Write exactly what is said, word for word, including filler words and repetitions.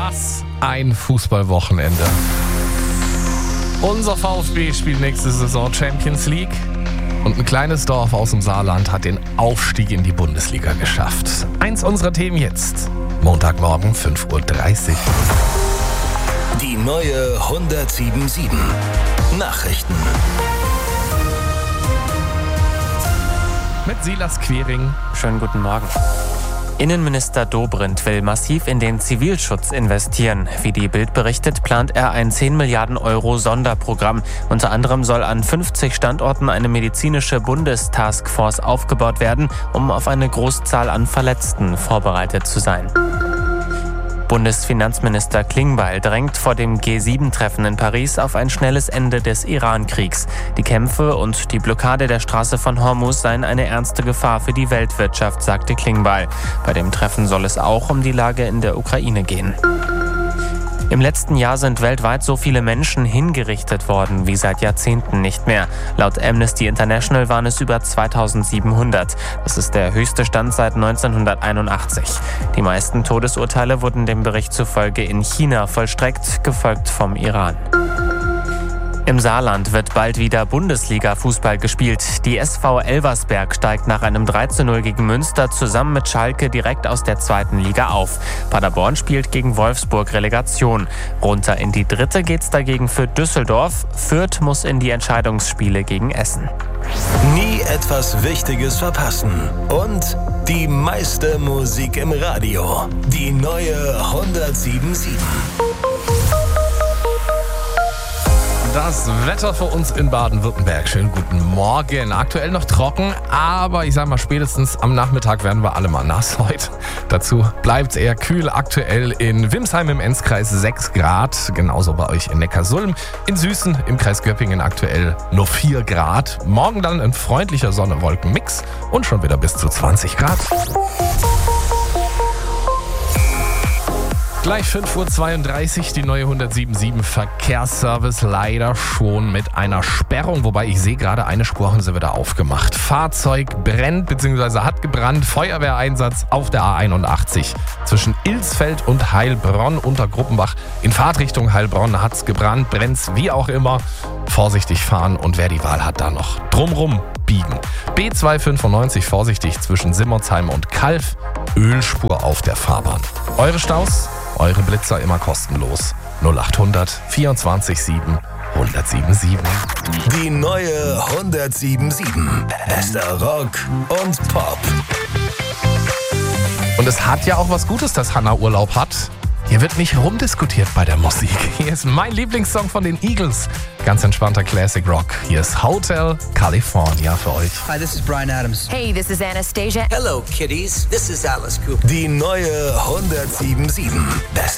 Was ein Fußballwochenende. Unser VfB spielt nächste Saison Champions League und ein kleines Dorf aus dem Saarland hat den Aufstieg in die Bundesliga geschafft. Eins unserer Themen jetzt. Montagmorgen fünf Uhr dreißig. Die neue hundertsieben Komma sieben Nachrichten. Mit Silas Quiring. Schönen guten Morgen. Innenminister Dobrindt will massiv in den Zivilschutz investieren. Wie die Bild berichtet, plant er ein zehn Milliarden Euro Sonderprogramm. Unter anderem soll an fünfzig Standorten eine medizinische Bundestaskforce aufgebaut werden, um auf eine Großzahl an Verletzten vorbereitet zu sein. Bundesfinanzminister Klingbeil drängt vor dem G sieben Treffen in Paris auf ein schnelles Ende des Iran-Kriegs. Die Kämpfe und die Blockade der Straße von Hormuz seien eine ernste Gefahr für die Weltwirtschaft, sagte Klingbeil. Bei dem Treffen soll es auch um die Lage in der Ukraine gehen. Im letzten Jahr sind weltweit so viele Menschen hingerichtet worden wie seit Jahrzehnten nicht mehr. Laut Amnesty International waren es über zweitausendsiebenhundert. Das ist der höchste Stand seit neunzehnhunderteinundachtzig. Die meisten Todesurteile wurden dem Bericht zufolge in China vollstreckt, gefolgt vom Iran. Im Saarland wird bald wieder Bundesliga-Fußball gespielt. Die S V Elversberg steigt nach einem drei zu null gegen Münster zusammen mit Schalke direkt aus der zweiten Liga auf. Paderborn spielt gegen Wolfsburg Relegation. Runter in die dritte geht's dagegen für Düsseldorf. Fürth muss in die Entscheidungsspiele gegen Essen. Nie etwas Wichtiges verpassen. Und die meiste Musik im Radio. Die neue hundertsieben Komma sieben. Das Wetter für uns in Baden-Württemberg. Schönen guten Morgen. Aktuell noch trocken, aber ich sag mal, spätestens am Nachmittag werden wir alle mal nass heute. Dazu bleibt es eher kühl. Aktuell in Wimsheim im Enzkreis sechs Grad. Genauso bei euch in Neckarsulm. In Süßen im Kreis Göppingen aktuell nur vier Grad. Morgen dann ein freundlicher Sonne-Wolken-Mix und schon wieder bis zu zwanzig Grad. Gleich fünf Uhr zweiunddreißig, die neue hundertsieben Komma sieben Verkehrsservice, leider schon mit einer Sperrung, wobei ich sehe gerade, eine Spur haben sie wieder aufgemacht. Fahrzeug brennt bzw. hat gebrannt, Feuerwehreinsatz auf der A einundachtzig zwischen Ilsfeld und Heilbronn unter Gruppenbach. In Fahrtrichtung Heilbronn hat's gebrannt, brennt's wie auch immer. Vorsichtig fahren und wer die Wahl hat, da noch drumrum biegen. B zweihundertfünfundneunzig vorsichtig zwischen Simmerzheim und Kalf, Ölspur auf der Fahrbahn. Eure Staus? Eure Blitzer immer kostenlos. null achthundert vierundzwanzig sieben hundertsieben sieben. Die neue hundertsieben Komma sieben. Bester Rock und Pop. Und es hat ja auch was Gutes, dass Hannah Urlaub hat. Hier wird nicht rumdiskutiert bei der Musik. Hier ist mein Lieblingssong von den Eagles. Ganz entspannter Classic Rock. Hier ist Hotel California für euch. Hi, this is Bryan Adams. Hey, this is Anastasia. Hello, kiddies. This is Alice Cooper. Die neue hundertsieben Komma sieben. Bester